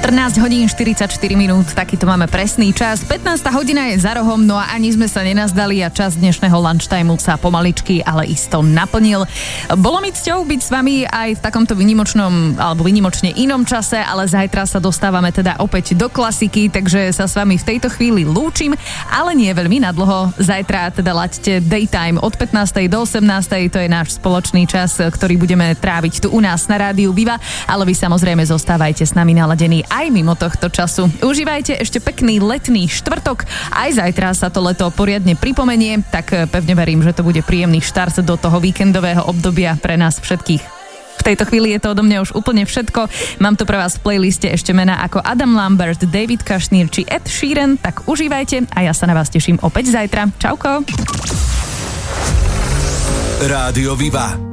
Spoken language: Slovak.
14 hodín 44 minút, takýto máme presný čas. 15. hodina je za rohom, no a ani sme sa nenazdali a čas dnešného lunchtimeu sa pomaličky, ale isto naplnil. Bolo mi cťou byť s vami aj v takomto výnimočnom alebo výnimočne inom čase, ale zajtra sa dostávame teda opäť do klasiky, takže sa s vami v tejto chvíli lúčim, ale nie veľmi nadlho. Zajtra teda laďte Daytime od 15. do 18. To je náš spoločný čas, ktorý budeme tráviť tu u nás na rádiu Viva, ale vy samozrejme zostávajte s nami naladení aj mimo tohto času. Užívajte ešte pekný letný štvrtok. Aj zajtra sa to leto poriadne pripomenie, tak pevne verím, že to bude príjemný štart do toho víkendového obdobia pre nás všetkých. V tejto chvíli je to odo mňa už úplne všetko. Mám tu pre vás v playliste ešte mená ako Adam Lambert, David Kushner či Ed Sheeran, tak užívajte a ja sa na vás teším opäť zajtra. Čauko. Rádio Viva.